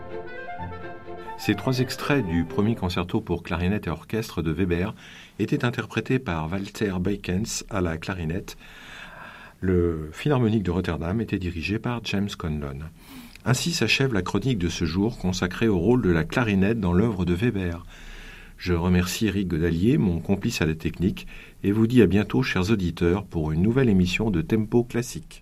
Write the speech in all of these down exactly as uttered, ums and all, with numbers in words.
Ces trois extraits du premier concerto pour clarinette et orchestre de Weber étaient interprétés par Walter Beukens à la clarinette. Le Philharmonique de Rotterdam était dirigé par James Conlon. Ainsi s'achève la chronique de ce jour consacrée au rôle de la clarinette dans l'œuvre de Weber. Je remercie Eric Godalier, mon complice à la technique, et vous dis à bientôt, chers auditeurs, pour une nouvelle émission de Tempo Classique.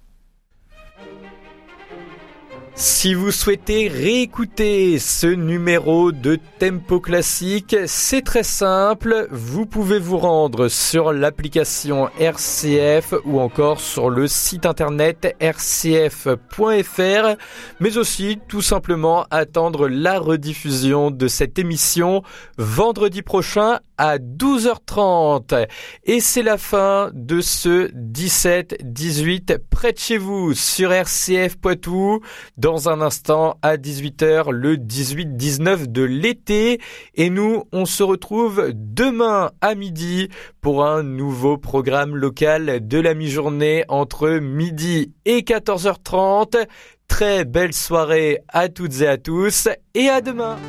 Si vous souhaitez réécouter ce numéro de Tempo Classique, c'est très simple. Vous pouvez vous rendre sur l'application R C F ou encore sur le site internet r c f point f r, mais aussi tout simplement attendre la rediffusion de cette émission vendredi prochain à douze heures trente. Et c'est la fin de ce dix-sept dix-huit près de chez vous sur R C F Poitou. Dans un instant, à dix-huit heures, le dix-huit dix-neuf de l'été. Et nous, on se retrouve demain à midi pour un nouveau programme local de la mi-journée entre midi et quatorze heures trente. Très belle soirée à toutes et à tous et à demain.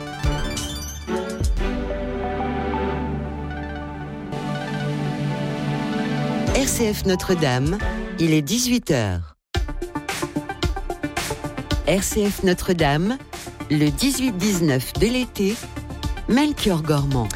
R C F Notre-Dame, il est dix-huit heures. R C F Notre-Dame, le dix-huit dix-neuf de l'été, Melchior Gormand.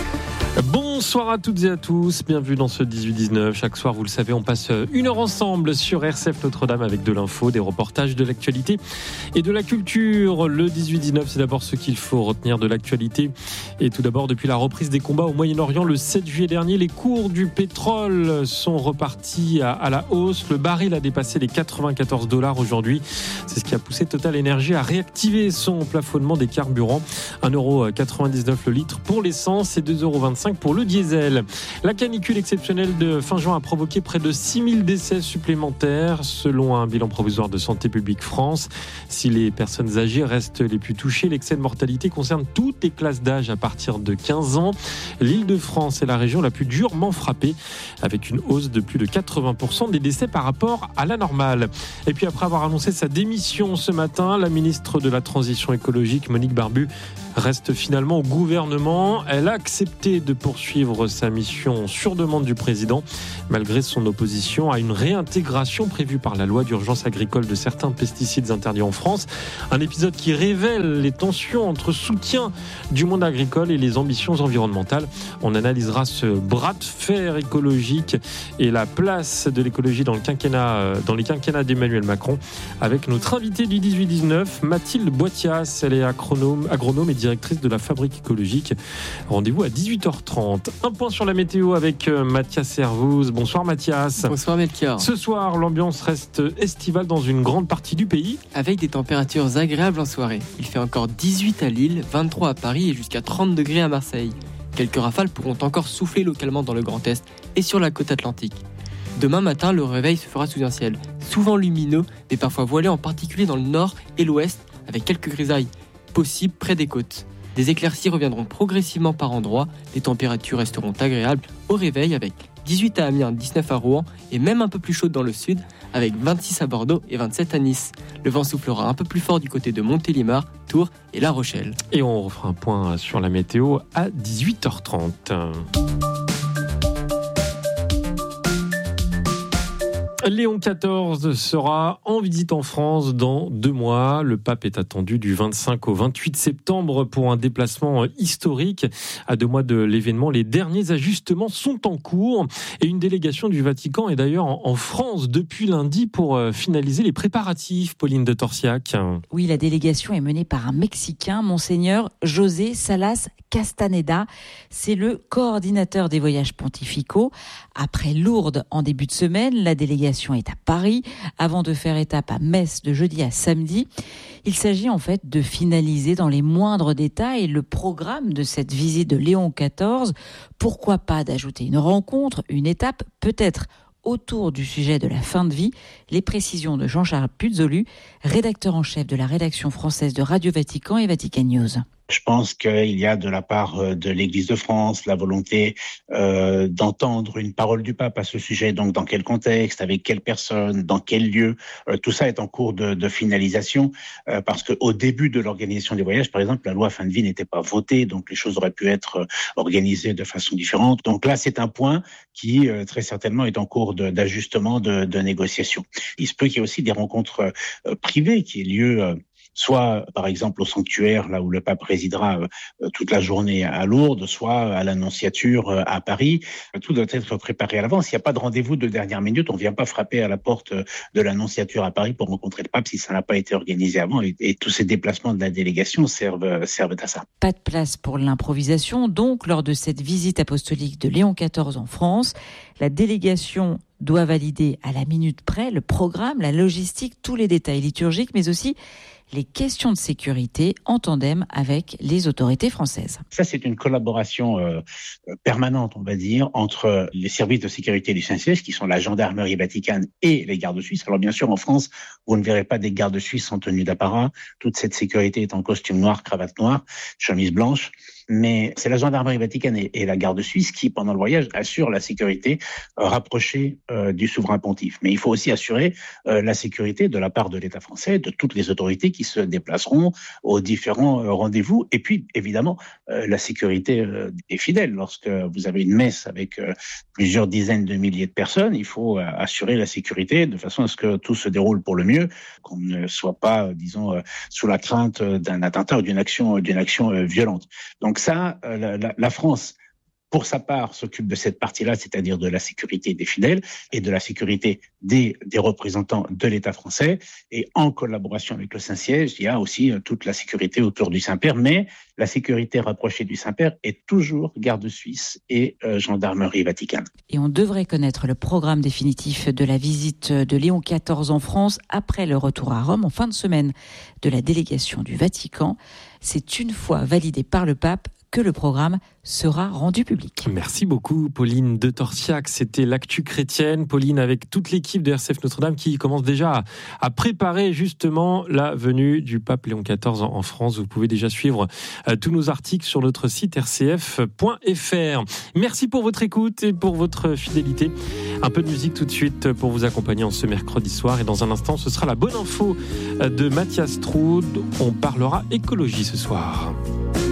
Bonsoir à toutes et à tous, bienvenue dans ce dix-huit dix-neuf. Chaque soir, vous le savez, on passe une heure ensemble sur R C F Notre-Dame avec de l'info, des reportages, de l'actualité et de la culture. Le dix-huit dix-neuf, c'est d'abord ce qu'il faut retenir de l'actualité. Et tout d'abord, depuis la reprise des combats au Moyen-Orient le sept juillet dernier, les cours du pétrole sont repartis à, à la hausse. Le baril a dépassé les quatre-vingt-quatorze dollars aujourd'hui. C'est ce qui a poussé Total Energy à réactiver son plafonnement des carburants. un euro quatre-vingt-dix-neuf le litre pour l'essence et deux euros vingt-cinq pour le diesel. La canicule exceptionnelle de fin juin a provoqué près de six mille décès supplémentaires selon un bilan provisoire de Santé publique France. Si les personnes âgées restent les plus touchées, l'excès de mortalité concerne toutes les classes d'âge à partir de quinze ans. L'Île-de-France est la région la plus durement frappée avec une hausse de plus de quatre-vingts pour cent des décès par rapport à la normale. Et puis après avoir annoncé sa démission ce matin, la ministre de la Transition écologique, Monique Barbu, reste finalement au gouvernement. Elle a accepté de poursuivre sa mission sur demande du président, malgré son opposition à une réintégration prévue par la loi d'urgence agricole de certains pesticides interdits en France. Un épisode qui révèle les tensions entre soutien du monde agricole et les ambitions environnementales. On analysera ce bras de fer écologique et la place de l'écologie dans le quinquennat, dans les quinquennats d'Emmanuel Macron, avec notre invitée du dix-huit dix-neuf, Mathilde Boitias. Elle est agronome, agronome et directrice de la Fabrique écologique. Rendez-vous à dix-huit heures trente. Un point sur la météo avec Mathias Hervouz. Bonsoir Mathias. Bonsoir Melchior. Ce soir, l'ambiance reste estivale dans une grande partie du pays. Avec des températures agréables en soirée. Il fait encore dix-huit à Lille, vingt-trois à Paris et jusqu'à trente degrés à Marseille. Quelques rafales pourront encore souffler localement dans le Grand Est et sur la côte atlantique. Demain matin, le réveil se fera sous un ciel souvent lumineux, mais parfois voilé, en particulier dans le nord et l'ouest, avec quelques grisailles possibles près des côtes. Des éclaircies reviendront progressivement par endroits. Les températures resteront agréables au réveil avec dix-huit à Amiens, dix-neuf à Rouen et même un peu plus chaude dans le sud avec vingt-six à Bordeaux et vingt-sept à Nice. Le vent soufflera un peu plus fort du côté de Montélimar, Tours et La Rochelle. Et on refera un point sur la météo à dix-huit heures trente. Léon quatorze sera en visite en France dans deux mois. Le pape est attendu du vingt-cinq au vingt-huit septembre pour un déplacement historique. À deux mois de l'événement, les derniers ajustements sont en cours. Et une délégation du Vatican est d'ailleurs en France depuis lundi pour finaliser les préparatifs. Pauline de Torsiac. Oui, la délégation est menée par un Mexicain, Monseigneur José Salas Castaneda. C'est le coordinateur des voyages pontificaux. Après Lourdes en début de semaine, la délégation est à Paris avant de faire étape à Metz de jeudi à samedi. Il s'agit en fait de finaliser dans les moindres détails le programme de cette visite de Léon quatorze. Pourquoi pas d'ajouter une rencontre, une étape, peut-être autour du sujet de la fin de vie. Les précisions de Jean-Charles Puzolu, rédacteur en chef de la rédaction française de Radio Vatican et Vatican News. Je pense qu'il y a de la part de l'Église de France la volonté euh, d'entendre une parole du pape à ce sujet. Donc, dans quel contexte, avec quelle personne, dans quel lieu. Euh, tout ça est en cours de, de finalisation euh, parce qu'au début de l'organisation des voyages, par exemple, la loi fin de vie n'était pas votée, donc les choses auraient pu être organisées de façon différente. Donc là, c'est un point qui euh, très certainement est en cours de, d'ajustement, de, de négociation. Il se peut qu'il y ait aussi des rencontres euh, privées qui aient lieu euh, soit par exemple au sanctuaire, là où le pape résidera euh, toute la journée à Lourdes, soit à l'Annonciature euh, à Paris. Tout doit être préparé à l'avance. Il n'y a pas de rendez-vous de dernière minute. On ne vient pas frapper à la porte de l'Annonciature à Paris pour rencontrer le pape si ça n'a pas été organisé avant. Et, et tous ces déplacements de la délégation servent, servent à ça. Pas de place pour l'improvisation, donc, lors de cette visite apostolique de Léon quatorze en France. La délégation doit valider à la minute près le programme, la logistique, tous les détails liturgiques, mais aussi les questions de sécurité en tandem avec les autorités françaises. Ça, c'est une collaboration euh, permanente, on va dire, entre les services de sécurité du Saint-Siège, qui sont la gendarmerie vaticane et les gardes suisses. Alors bien sûr, en France, vous ne verrez pas des gardes suisses en tenue d'apparat. Toute cette sécurité est en costume noir, cravate noire, chemise blanche. Mais c'est la gendarmerie vaticane et, et la garde suisse qui, pendant le voyage, assurent la sécurité euh, rapprochée euh, du souverain pontife. Mais il faut aussi assurer euh, la sécurité de la part de l'État français, de toutes les autorités qui se déplaceront aux différents euh, rendez-vous. Et puis, évidemment, euh, la sécurité euh, des fidèles. Lorsque vous avez une messe avec euh, plusieurs dizaines de milliers de personnes, il faut euh, assurer la sécurité de façon à ce que tout se déroule pour le mieux, qu'on ne soit pas, euh, disons, euh, sous la crainte d'un attentat ou d'une action, d'une action euh, violente. Donc, ça, la, la, la France, pour sa part, s'occupe de cette partie-là, c'est-à-dire de la sécurité des fidèles et de la sécurité des, des représentants de l'État français. Et en collaboration avec le Saint-Siège, il y a aussi toute la sécurité autour du Saint-Père. Mais la sécurité rapprochée du Saint-Père est toujours garde suisse et euh, gendarmerie vaticane. Et on devrait connaître le programme définitif de la visite de Léon quatorze en France après le retour à Rome en fin de semaine de la délégation du Vatican. C'est une fois validé par le pape que le programme sera rendu public. Merci beaucoup Pauline de Torsiac, c'était l'actu chrétienne. Pauline, avec toute l'équipe de R C F Notre-Dame qui commence déjà à, à préparer justement la venue du pape Léon quatorze en, en France. Vous pouvez déjà suivre euh, tous nos articles sur notre site r c f point f r. Merci pour votre écoute et pour votre fidélité. Un peu de musique tout de suite pour vous accompagner en ce mercredi soir, et dans un instant ce sera la bonne info de Mathias Troud. On parlera écologie ce soir.